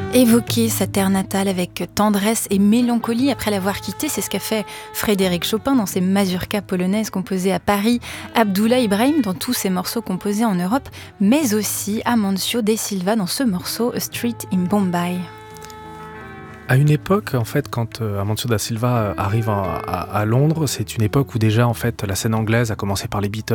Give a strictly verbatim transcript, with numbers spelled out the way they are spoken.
Évoquer sa terre natale avec tendresse et mélancolie après l'avoir quittée, c'est ce qu'a fait Frédéric Chopin dans ses mazurkas polonaises composées à Paris, Abdullah Ibrahim dans tous ses morceaux composés en Europe, mais aussi Amancio De Silva dans ce morceau A Street in Bombay. À une époque, en fait, quand euh, Amancio Da Silva arrive à, à, à Londres, c'est une époque où déjà, en fait, la scène anglaise, a commencé par les Beatles,